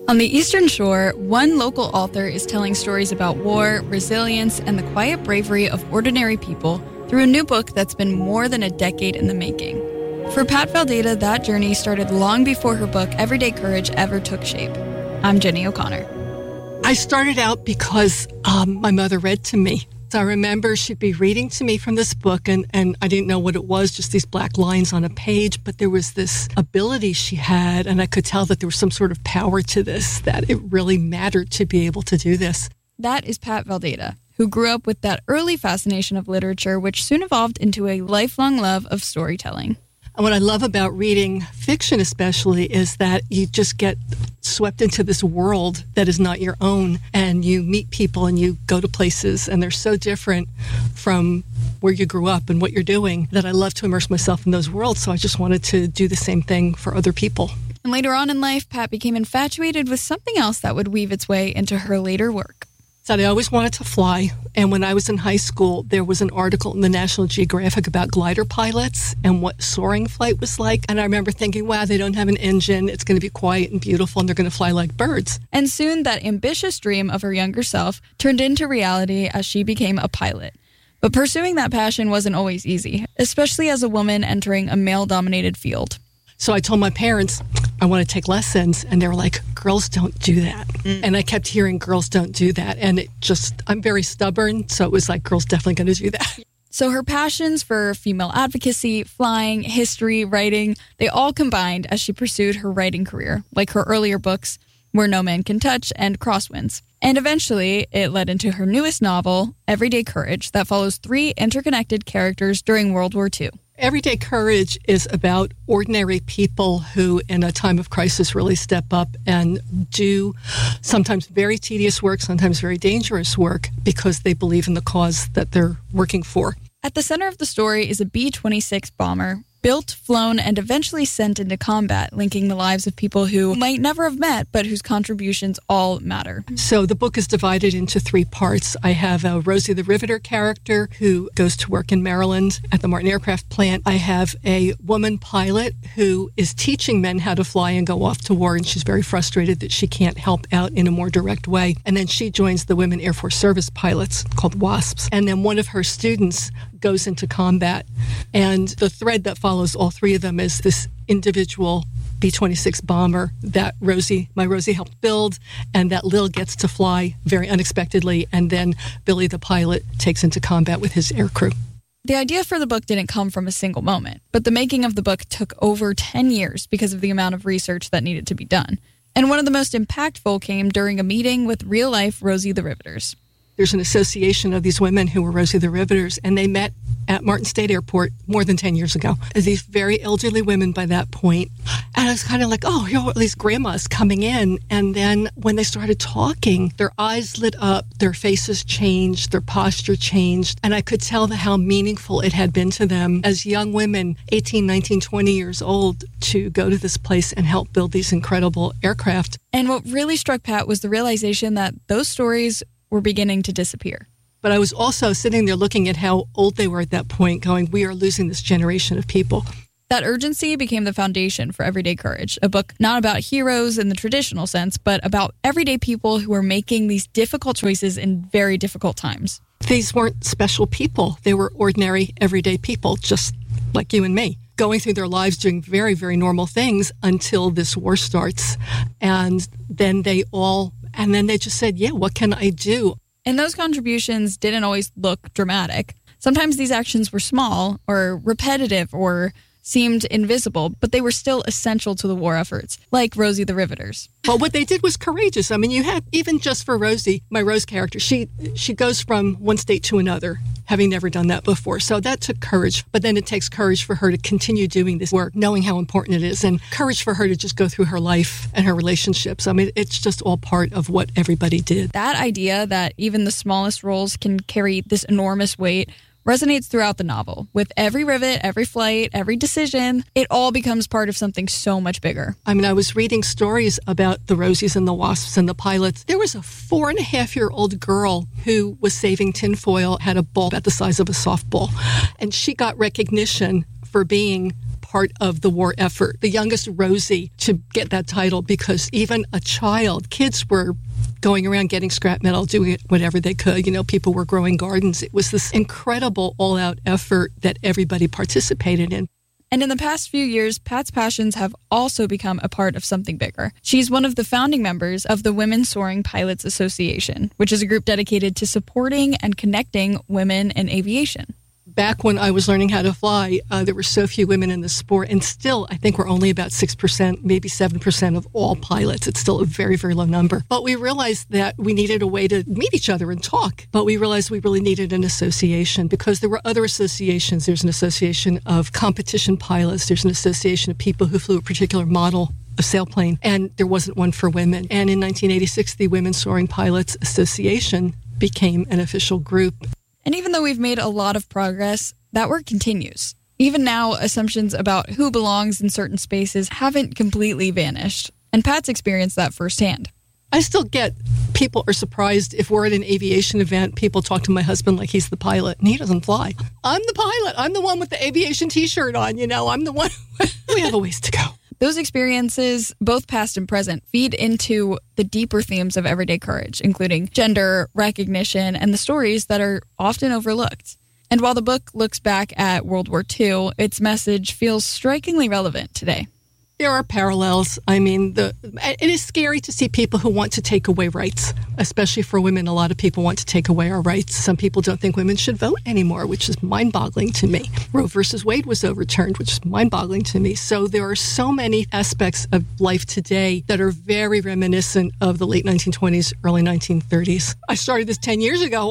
On the Eastern Shore, one local author is telling stories about war, resilience, and the quiet bravery of ordinary people through a new book that's been more than a decade in the making. For Pat Valdeta, that journey started long before her book Everyday Courage ever took shape. I'm Jenny O'Connor. I started out because my mother read to me. So I remember she'd be reading to me from this book, and I didn't know what it was, just these black lines on a page, but there was this ability she had, and I could tell that there was some sort of power to this, that it really mattered to be able to do this. That is Pat Valdeta, who grew up with that early fascination of literature, which soon evolved into a lifelong love of storytelling. And what I love about reading fiction especially is that you just get swept into this world that is not your own, and you meet people and you go to places and they're so different from where you grew up and what you're doing that I love to immerse myself in those worlds. So I just wanted to do the same thing for other people. And later on in life, Pat became infatuated with something else that would weave its way into her later work. So I always wanted to fly, and when I was in high school, there was an article in the National Geographic about glider pilots and what soaring flight was like, and I remember thinking, wow, they don't have an engine, it's going to be quiet and beautiful, and they're going to fly like birds. And soon that ambitious dream of her younger self turned into reality as she became a pilot. But pursuing that passion wasn't always easy, especially as a woman entering a male-dominated field. So I told my parents, I want to take lessons, and they were like, girls don't do that. And I kept hearing girls don't do that. And I'm very stubborn, so it was like, girls definitely going to do that. So her passions for female advocacy, flying, history, writing, they all combined as she pursued her writing career, like her earlier books, Where No Man Can Touch and Crosswinds. And eventually, it led into her newest novel, Everyday Courage, that follows 3 interconnected characters during World War II. Everyday Courage is about ordinary people who, in a time of crisis, really step up and do sometimes very tedious work, sometimes very dangerous work, because they believe in the cause that they're working for. At the center of the story is a B-26 bomber, built, flown, and eventually sent into combat, linking the lives of people who might never have met, but whose contributions all matter. So the book is divided into 3 parts. I have a Rosie the Riveter character who goes to work in Maryland at the Martin Aircraft Plant. I have a woman pilot who is teaching men how to fly and go off to war, and she's very frustrated that she can't help out in a more direct way. And then she joins the Women Air Force Service pilots, called WASPs. And then one of her students goes into combat. And the thread that follows all 3 of them is this individual B-26 bomber that my Rosie helped build, and that Lil gets to fly very unexpectedly, and then Billy the pilot takes into combat with his aircrew. The idea for the book didn't come from a single moment, but the making of the book took over 10 years because of the amount of research that needed to be done. And one of the most impactful came during a meeting with real-life Rosie the Riveters. There's an association of these women who were Rosie the Riveters, and they met at Martin State Airport more than 10 years ago. As these very elderly women by that point. And I was kind of like, oh, here are all these grandmas coming in. And then when they started talking, their eyes lit up, their faces changed, their posture changed. And I could tell how meaningful it had been to them as young women, 18, 19, 20 years old, to go to this place and help build these incredible aircraft. And what really struck Pat was the realization that those stories were beginning to disappear. But I was also sitting there looking at how old they were at that point, going, we are losing this generation of people. That urgency became the foundation for Everyday Courage, a book not about heroes in the traditional sense, but about everyday people who were making these difficult choices in very difficult times. These weren't special people. They were ordinary, everyday people, just like you and me, going through their lives doing very, very normal things until this war starts. And then they just said, yeah, what can I do? And those contributions didn't always look dramatic. Sometimes these actions were small or repetitive or seemed invisible, but they were still essential to the war efforts, like Rosie the Riveters. Well, what they did was courageous. I mean, you had, even just for Rosie, my Rose character, she goes from one state to another, having never done that before. So that took courage. But then it takes courage for her to continue doing this work, knowing how important it is, and courage for her to just go through her life and her relationships. I mean, it's just all part of what everybody did. That idea that even the smallest roles can carry this enormous weight resonates throughout the novel. With every rivet, every flight, every decision, it all becomes part of something so much bigger. I mean, I was reading stories about the Rosies and the Wasps and the pilots. There was a 4.5-year-old girl who was saving tinfoil, had a ball about the size of a softball, and she got recognition for being part of the war effort. The youngest Rosie to get that title, because even a child, kids were going around getting scrap metal, doing whatever they could. People were growing gardens. It was this incredible all-out effort that everybody participated in. And in the past few years, Pat's passions have also become a part of something bigger. She's one of the founding members of the Women Soaring Pilots Association, which is a group dedicated to supporting and connecting women in aviation. Back when I was learning how to fly, there were so few women in the sport, and still, I think we're only about 6%, maybe 7% of all pilots. It's still a very, very low number. But we realized that we needed a way to meet each other and talk. But we realized we really needed an association, because there were other associations. There's an association of competition pilots. There's an association of people who flew a particular model of sailplane, and there wasn't one for women. And in 1986, the Women Soaring Pilots Association became an official group. And even though we've made a lot of progress, that work continues. Even now, assumptions about who belongs in certain spaces haven't completely vanished. And Pat's experienced that firsthand. I still get people are surprised if we're at an aviation event, people talk to my husband like he's the pilot, and he doesn't fly. I'm the pilot. I'm the one with the aviation T-shirt on, I'm the one. We have a ways to go. Those experiences, both past and present, feed into the deeper themes of everyday courage, including gender, recognition, and the stories that are often overlooked. And while the book looks back at World War II, its message feels strikingly relevant today. There are parallels. I mean, it is scary to see people who want to take away rights, especially for women. A lot of people want to take away our rights. Some people don't think women should vote anymore, which is mind-boggling to me. Roe versus Wade was overturned, which is mind-boggling to me. So there are so many aspects of life today that are very reminiscent of the late 1920s, early 1930s. I started this 10 years ago.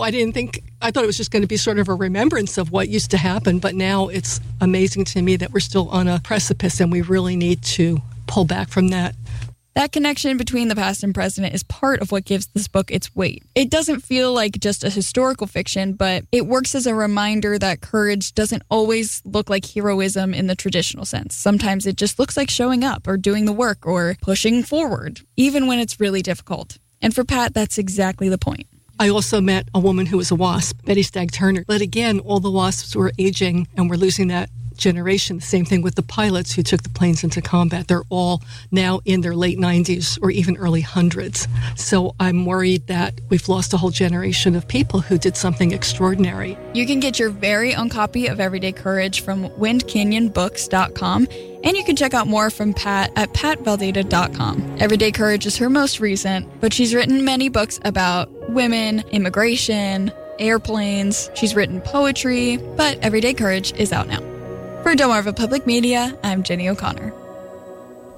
I thought it was just going to be sort of a remembrance of what used to happen, but now it's amazing to me that we're still on a precipice and we really need to pull back from that. That connection between the past and present is part of what gives this book its weight. It doesn't feel like just a historical fiction, but it works as a reminder that courage doesn't always look like heroism in the traditional sense. Sometimes it just looks like showing up or doing the work or pushing forward, even when it's really difficult. And for Pat, that's exactly the point. I also met a woman who was a WASP, Betty Stagg Turner. But again, all the WASPs were aging and we're losing that generation. The same thing with the pilots who took the planes into combat. They're all now in their late 90s or even early hundreds. So I'm worried that we've lost a whole generation of people who did something extraordinary. You can get your very own copy of Everyday Courage from windcanyonbooks.com, and you can check out more from Pat at patvaldeta.com. Everyday Courage is her most recent, but she's written many books about women, immigration, airplanes. She's written poetry, but Everyday Courage is out now. For Delmarva Public Media, I'm Jenny O'Connor.